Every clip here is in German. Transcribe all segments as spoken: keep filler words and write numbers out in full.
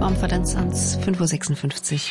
Am Verdanzans fünf Uhr sechsundfünfzig.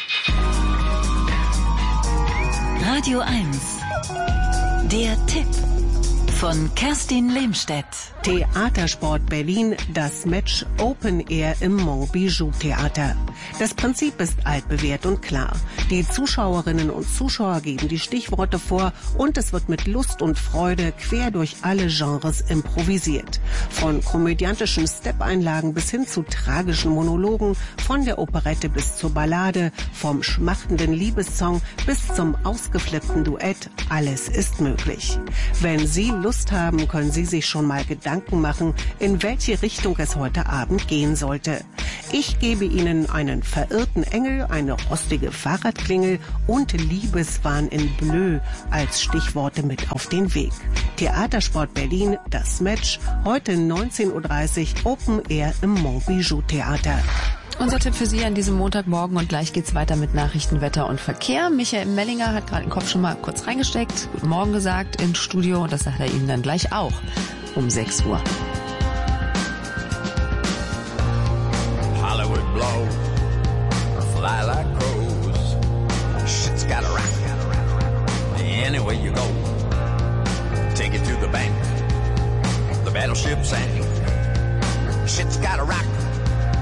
Radio eins. Der Tipp von Kerstin Lehmstedt. Theatersport Berlin, das Match Open Air im Montbijou Theater. Das Prinzip ist altbewährt und klar. Die Zuschauerinnen und Zuschauer geben die Stichworte vor und es wird mit Lust und Freude quer durch alle Genres improvisiert. Von komödiantischen Step-Einlagen bis hin zu tragischen Monologen, von der Operette bis zur Ballade, vom schmachtenden Liebessong bis zum ausgeflippten Duett, alles ist möglich. Wenn Sie Lust haben, können Sie sich schon mal Gedanken machen, in welche Richtung es heute Abend gehen sollte. Ich gebe Ihnen einen verirrten Engel, eine rostige Fahrradklingel und Liebeswahn in Bleu als Stichworte mit auf den Weg. Theatersport Berlin, das Match, heute neunzehn Uhr dreißig, Open Air im Montbijou Theater. Unser Tipp für Sie an diesem Montagmorgen und gleich geht's weiter mit Nachrichten, Wetter und Verkehr. Michael Mellinger hat gerade den Kopf schon mal kurz reingesteckt, Guten Morgen gesagt ins Studio und das sagt er Ihnen dann gleich auch um sechs Uhr. Hollywood blow, fly like crows, shit's gotta rock, anywhere you go, take it to the bank, the battleship sank, shit's gotta rock.